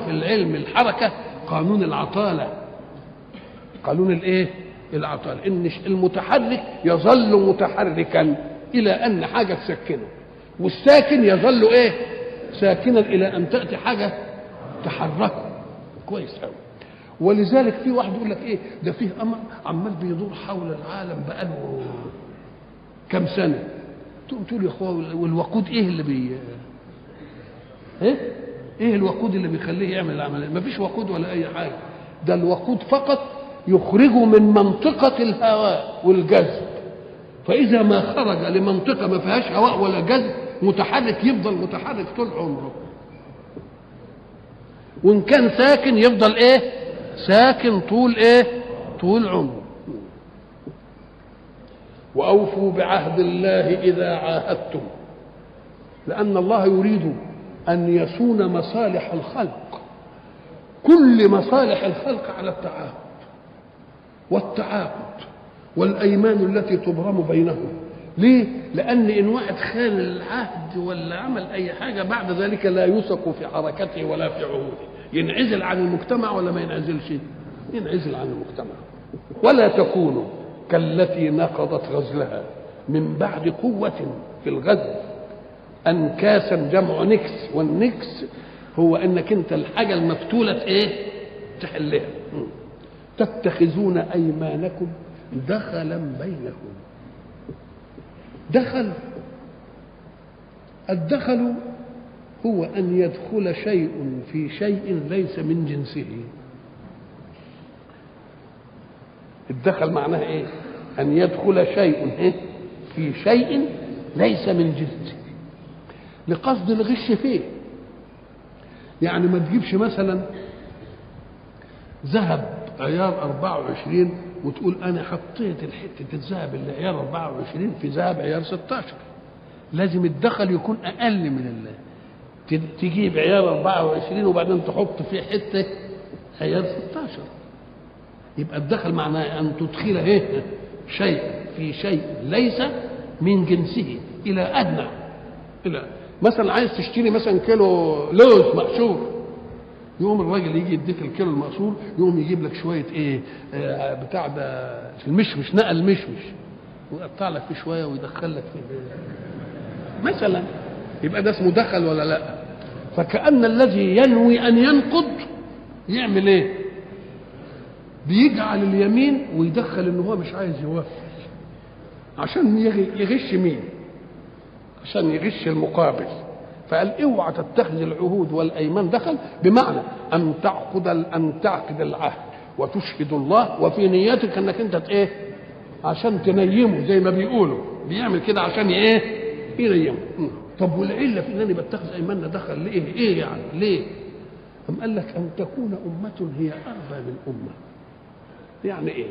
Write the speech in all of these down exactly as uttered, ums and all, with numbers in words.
في العلم الحركة قانون العطالة. قانون الايه؟ العطالة، ان المتحرك يظل متحركا الى ان حاجة تسكنه، والساكن يظل ايه؟ ساكنا الى ان تأتي حاجة تحركه. كويس قوي. ولذلك في واحد يقول لك ايه ده فيه امر عمال بيدور حول العالم بقاله كم سنه، تقول يا اخويا والوقود ايه اللي بي ايه ايه الوقود اللي بيخليه يعمل العمليه؟ ما فيش وقود ولا اي حاجه، ده الوقود فقط يخرجه من منطقه الهواء والجذب، فاذا ما خرج لمنطقه ما فيهاش هواء ولا جذب متحرك يفضل متحرك طول عمره، وان كان ساكن يفضل ايه؟ ساكن طول ايه؟ طول عمره. واوفوا بعهد الله اذا عاهدتم، لان الله يريد ان يصون مصالح الخلق، كل مصالح الخلق على التعاهد والتعاقد والايمان التي تبرم بينهم. ليه؟ لان ان واحد خان العهد ولا عمل اي حاجه بعد ذلك لا يوثق في حركته ولا في عهوده، ينعزل عن المجتمع ولا ما ينعزلش؟ ينعزل عن المجتمع. ولا تكونوا كالتي نقضت غزلها من بعد قوة في الغزل، أنكاسا جمع نكس، والنكس هو أنك أنت الحاجة المفتولة إيه؟ تحلها. تتخذون أيمانكم دخلا بينكم. دخل، الدخل هو أن يدخل شيء في شيء ليس من جنسه. الدخل معناها ايه؟ ان يدخل شيء في شيء ليس من جنسه لقصد الغش فيه. يعني ما تجيبش مثلا ذهب عيار أربعة وعشرين وتقول انا حطيت الحته الذهب اللي عيار أربعة وعشرين في ذهب عيار ستة عشر. لازم الدخل يكون اقل من الله. تجيب عيار أربعة وعشرين وبعدين تحط فيه حته عيار ستة عشر. يبقى الدخل معناه ان تدخل ايه؟ شيء في شيء ليس من جنسه الى ادنى. الى مثلا عايز تشتري مثلا كيلو لوز مقشور، يقوم الراجل يجي يديك الكيلو المقشور، يقوم يجيب لك شويه ايه؟ آه بتاع ده المشمش، نقل المشمش ويقطع لك فيه شويه ويدخل لك فيه مثلا. يبقى ده اسمه دخل ولا لا؟ فكأن الذي ينوي ان ينقض يعمل ايه؟ بيجعل اليمين ويدخل ان هو مش عايز يوفي عشان يغش مين؟ عشان يغش المقابل. فقال اوعى تتخذ العهود والايمان دخل، بمعنى ان تعقد ان تعقد العهد وتشهد الله وفي نيتك انك انت ايه؟ عشان تنيمه زي ما بيقولوا، بيعمل كده عشان ايه؟ ينيمه. طب والعله في انني بتخذ ايماننا دخل ليه؟ ايه يعني؟ ليه؟ أم قال لك ان تكون امه هي اربى من امه. يعني ايه؟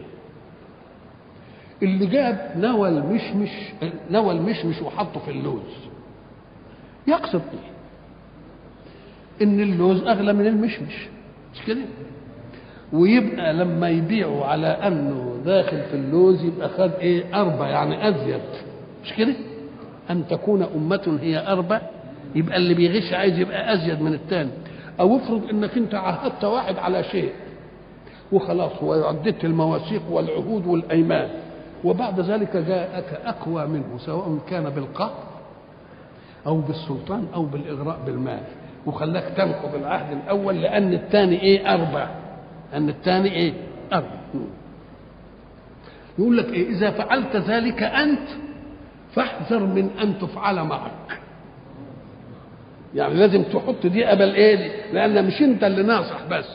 اللي جاب نوى المشمش نوى المشمش وحطه في اللوز يقصد ايه؟ ان اللوز اغلى من المشمش، مش كده؟ ويبقى لما يبيعوا على انه داخل في اللوز يبقى خد ايه؟ اربى، يعني ازيد، مش كده؟ ان تكون امه هي اربى، يبقى اللي بيغش عايز يبقى ازيد من الثاني. او افرض انك انت عاهدت واحد على شيء وخلاص وعدت المواثيق والعهود والايمان، وبعد ذلك جاءك اقوى منه سواء كان بالقهر او بالسلطان او بالاغراء بالمال، وخلاك تنقض العهد الاول لان الثاني ايه؟ اربع. ان الثاني ايه؟ اربع. يقول لك ايه؟ اذا فعلت ذلك انت فاحذر من ان تفعل معك. يعني لازم تحط دي قبل ايه دي، لان مش انت اللي ناصح بس،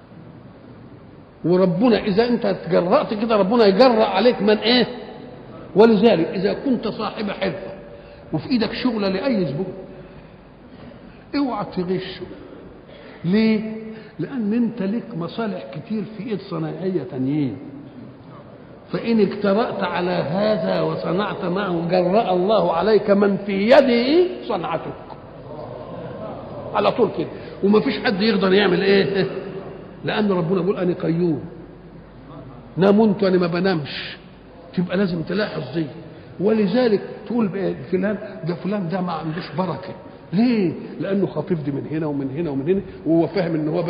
وربنا اذا انت تجرأت كده ربنا يجرأ عليك من ايه؟ ولذلك اذا كنت صاحب حرفه وفي ايدك شغله لاي زبون اوعى تغشه. ليه؟ لان انت لك مصالح كتير في ايد صناعيه تانيين، فان اجترأت على هذا وصنعت معه جرأ الله عليك من في يده صنعتك على طول كده، وما فيش حد يقدر يعمل ايه؟ لان ربنا بيقول انا قيوم، نامت وانا ما بنامش. تبقى لازم تلاحظ دي. ولذلك تقول فلان ده فلان ده ما عندوش بركه. ليه؟ لانه خطيب دي من هنا ومن هنا ومن هنا، وهو فاهم ان هو